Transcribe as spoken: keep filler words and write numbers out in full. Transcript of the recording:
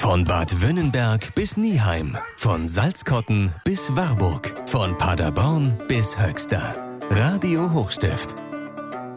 Von Bad Wönnenberg bis Nieheim, von Salzkotten bis Warburg, von Paderborn bis Höxter. Radio Hochstift.